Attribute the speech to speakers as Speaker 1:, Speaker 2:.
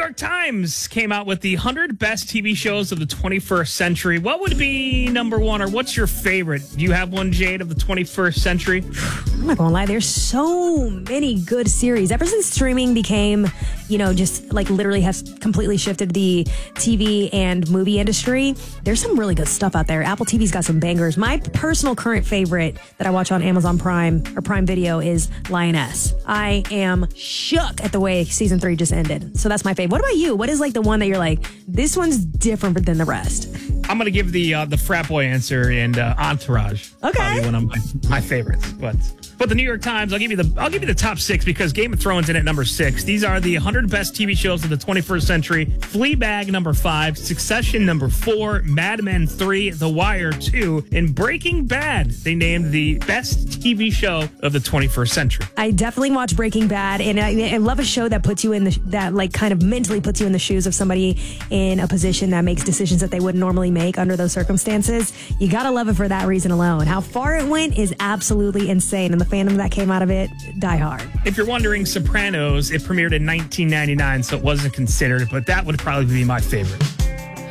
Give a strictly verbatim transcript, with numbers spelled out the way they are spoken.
Speaker 1: York Times came out with the one hundred best T V shows of the twenty-first century. What would be number one, or what's your favorite? Do you have one, Jade, of the twenty-first century?
Speaker 2: I'm not gonna lie, there's so many good series. Ever since streaming became, you know, just like literally has completely shifted the T V and movie industry, there's some really good stuff out there. Apple T V's got some bangers. My personal current favorite that I watch on Amazon Prime or Prime Video is Lioness. I am shook at the way season three just ended. So that's my favorite. What about you? What is like the one that you're like, this one's different than the rest?
Speaker 1: I'm going to give the uh, the frat boy answer, and uh, Entourage.
Speaker 2: Okay.
Speaker 1: Probably one of my, my favorites. But but the New York Times, I'll give you the I'll give you the top six because Game of Thrones in at number six. These are the one hundred best T V shows of the twenty-first century. Fleabag number five, Succession number four, Mad Men three, The Wire two, and Breaking Bad. They named the best T V show of the twenty-first century.
Speaker 2: I definitely watch Breaking Bad, and I, I love a show that puts you in the that like kind of mentally puts you in the shoes of somebody in a position that makes decisions that they wouldn't normally make under those circumstances. You gotta love it for that reason alone. How far it went is absolutely insane, and the fandom that came out of it, die hard.
Speaker 1: If you're wondering, Sopranos, it premiered in nineteen ninety-nine, so it wasn't considered, but that would probably be my favorite.